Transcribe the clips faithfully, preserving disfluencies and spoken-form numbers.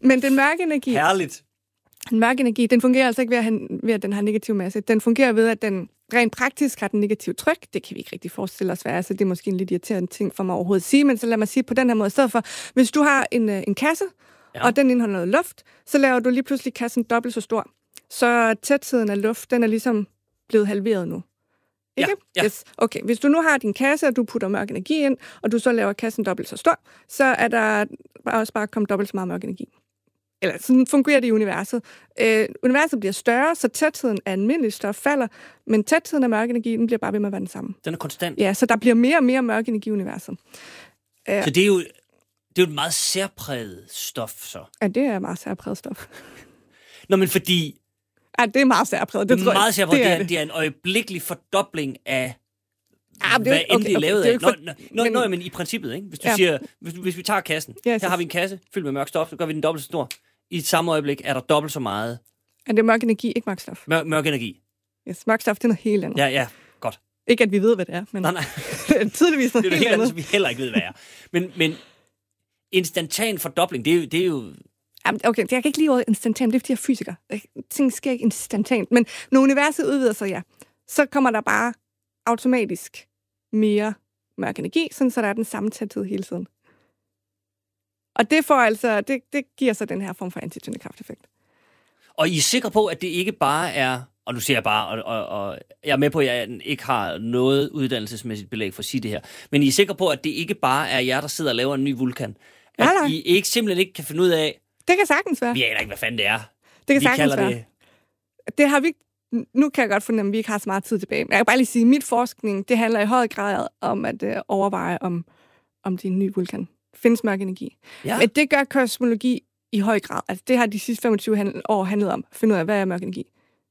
Men den mørke energi... Herligt. Den mørke energi, den fungerer altså ikke ved at, have, ved, at den har negativ masse. Den fungerer ved, at den rent praktisk har den negativ tryk. Det kan vi ikke rigtig forestille os være, så det er måske en lidt irriterende ting for mig overhovedet at sige, men så lad mig sige på den her måde. I stedet for, hvis du har en, en kasse, ja. og den indeholder noget luft, så laver du lige pludselig kassen dobbelt så stor. Så tætheden af luft, den er ligesom blevet halveret nu. Ikke? Ja, ja. Yes. Okay, hvis du nu har din kasse, og du putter mørk energi ind, og du så laver kassen dobbelt så stor, så er der også bare kommet dobbelt så meget mørk energi. Eller sådan fungerer det i universet. Øh, universet bliver større, så tætheden af almindelig stof falder, men tætheden af mørk energi, den bliver bare ved med at være den samme. Den er konstant. Ja, så der bliver mere og mere mørk energi i universet. Øh, så det er jo, det er jo et meget særpræget stof, så. Ja, det er meget særpræget stof. Nå, men fordi... Ja, det er meget særpræget. Det, det er tror jeg. meget særpræget. Det er, det, er, det er en øjeblikkelig fordobling af... Ja, det, hvad end okay, det er okay, lavet det er af. Nå, for, nå, men, nå, men i princippet, ikke? Hvis du ja. siger, hvis, hvis vi tager kassen, yes, her har vi en kasse fyldt med mørk stof, så gør vi den dobbelt så stor. I samme øjeblik er der dobbelt så meget... Ja, det er mørk energi, ikke mørk stof. Mør, mørk energi. Yes, mørk stof, det er noget helt andet. Ja, ja, godt. Ikke, at vi ved, hvad det er, men nej, nej. det er tydeligvis noget det er helt, helt andet, som vi heller ikke ved, hvad er. Men, men instantan fordobling, det er jo... Det er jo okay, jeg kan ikke lide ordet instantan, det er, fordi jeg er fysiker. Ting sker ikke instantant, men når universet udvider sig, ja, så kommer der bare automatisk mere mørk energi, sådan så der er den samme tæthed hele tiden. Og det får altså, det, det giver så den her form for antityndekrafteffekt. Og I er sikre på, at det ikke bare er, og nu siger jeg bare, og, og, og jeg er med på, at jeg ikke har noget uddannelsesmæssigt belæg for at sige det her, men I er sikre på, at det ikke bare er jer, der sidder og laver en ny vulkan? At nej, nej. I ikke simpelthen ikke kan finde ud af... Det kan sagtens være. Vi aner ikke, hvad fanden det er. Det kan vi sagtens være. Det... det har vi Nu kan jeg godt fornemme, at vi ikke har så meget tid tilbage. Men jeg kan bare lige sige, at mit forskning, det handler i høj grad om at øh, overveje, om, om det er en ny vulkan. Findes mørk energi. Ja. Men det gør kosmologi i høj grad. Altså, det har de sidste femogtyve år handlet om. At finde ud af, hvad er mørk energi.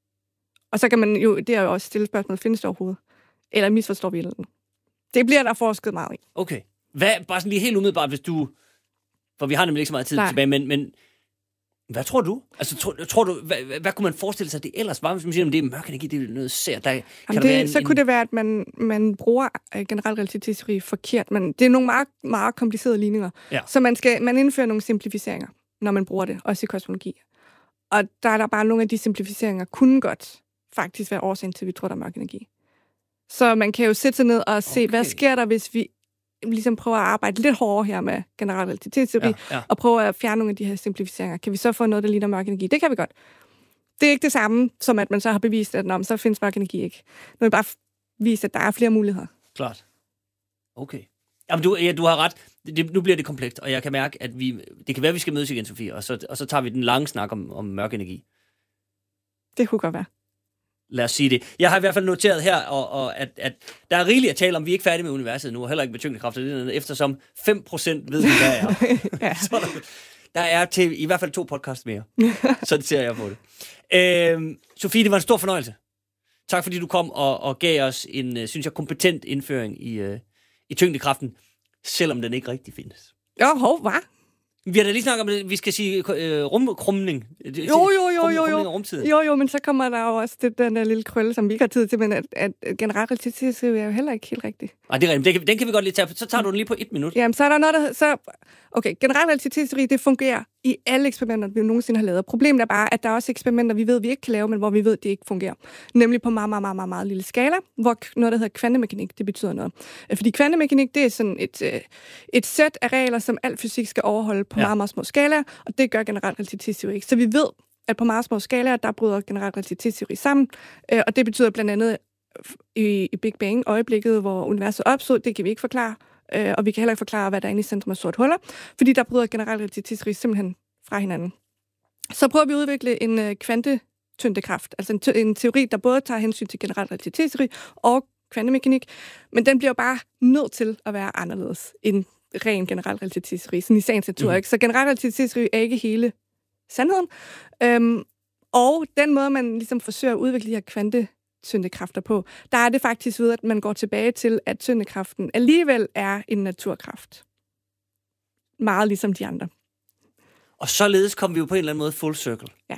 Og så kan man jo, det er jo også stille spørgsmål, findes det overhovedet? Eller misforstår vi den? Det bliver der forsket meget i. Okay. Hvad, bare sådan lige helt umiddelbart, hvis du... For vi har nemlig ikke så meget tid Nej. tilbage, men... men hvad tror du? Altså, tror, tror du, hvad, hvad, hvad kunne man forestille sig, det ellers var, hvis man siger, at det er mørk energi, det er noget sært. Der, Jamen det, en, så kunne en... det være, at man, man bruger generel relativitetsteori forkert, men det er nogle meget, meget komplicerede ligninger. Ja. Så man, skal, man indfører nogle simplificeringer, når man bruger det, også i kosmologi. Og der er der bare nogle af de simplificeringer, kunne godt faktisk være årsagen til, at vi tror, der er mørk energi. Så man kan jo sætte sig ned og se, okay. hvad sker der, hvis vi ligesom prøver at arbejde lidt hårdere her med generel relativitetsteori, ja, ja. og prøver at fjerne nogle af de her simplificeringer. Kan vi så få noget, der ligner mørk energi? Det kan vi godt. Det er ikke det samme, som at man så har bevist, at nå, så findes mørk energi ikke. Nu er det bare vist, at der er flere muligheder. Klart. Okay. Jamen, du, ja, du har ret. Det, det, nu bliver det komplekst, og jeg kan mærke, at vi... Det kan være, at vi skal mødes igen, Sofie, og så, og så tager vi den lange snak om, om mørk energi. Det kunne godt være. Lad os sige det. Jeg har i hvert fald noteret her, og, og at, at der er rigeligt at tale om. Vi er ikke færdige med universet nu, og heller ikke med tyngdekraft, eftersom fem procent ved vi, hvad er. ja. Så der, der er til i hvert fald to podcasts mere. Så det ser jeg på det. Øhm, Sofie, det var en stor fornøjelse. Tak fordi du kom og, og gav os en, synes jeg, kompetent indføring i, uh, i tyngdekraften, selvom den ikke rigtig findes. Jo, hov, hvad? Vi har da lige snakket om det, vi skal sige øh, rumkrumning. Jo, jo, jo, jo, jo. Jo, jo, jo, men så kommer der jo også det, den der lille krølle, som vi ikke har tid til, men at, at generel relativitetsteori er jo heller ikke helt rigtigt. Nej, det er rigtigt. Den kan, den kan vi godt lige tage. Så tager du den lige på et minut. Jamen, så er der noget, der så okay, generel relativitetsteori, det fungerer i alle eksperimenter, vi nogensinde har lavet. Problemet er bare, at der er også eksperimenter, vi ved, vi ikke kan lave, men hvor vi ved, det ikke fungerer. Nemlig på meget, meget, meget, meget, meget lille skala, hvor noget, der hedder kvantemekanik, det betyder noget. Fordi kvantemekanik, det er sådan et, et sæt af regler, som al fysik skal overholde på ja. meget, meget små skalaer, og det gør generel relativitetsteori ikke. Så vi ved, at på meget små skalaer, der bryder generel relativitetsteori sammen, og det betyder blandt andet i, i Big Bang-øjeblikket, hvor universet opstod, det kan vi ikke forklare, og vi kan heller ikke forklare, hvad der er inde i centrum af sort huller, fordi der bryder generel relativitetsteori simpelthen fra hinanden. Så prøver vi at udvikle en uh, kvantetyndekraft, altså en, te- en teori, der både tager hensyn til generel relativitetsteori og kvantemekanik, men den bliver bare nødt til at være anderledes end ren generel relativitetsteori, sådan i sagens natur, mm. ikke? Så generel relativitetsteori er ikke hele sandheden, øhm, og den måde, man ligesom forsøger at udvikle de her kvante tyndekrafter på, der er det faktisk ved, at man går tilbage til, at tyndekraften alligevel er en naturkraft. Meget ligesom de andre. Og således kom vi jo på en eller anden måde full circle. Ja.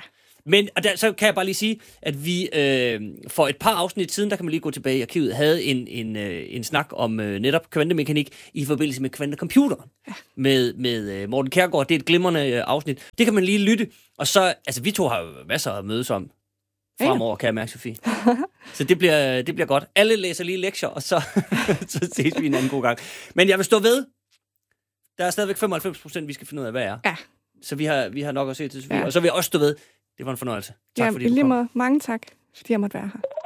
Men og der, så kan jeg bare lige sige, at vi øh, for et par afsnit siden, der kan man lige gå tilbage i arkivet, havde en, en, øh, en snak om øh, netop kvantemekanik i forbindelse med kvantecomputeren ja. med, med øh, Morten Kjærgaard. Det er et glimrende øh, afsnit. Det kan man lige lytte. Og så, altså vi to har jo masser at mødes om fremover, kan jeg mærke, Sofie. Så det bliver, det bliver godt. Alle læser lige lektier, og så, så ses vi en anden god gang. Men jeg vil stå ved. Der er stadigvæk femoghalvfems procent, vi skal finde ud af, hvad er. Ja. Så vi har, vi har nok at se til Sofie. Ja. Og så vil jeg også stå ved. Det var en fornøjelse. Tak ja, fordi du kom. Mange tak, fordi jeg måtte være her.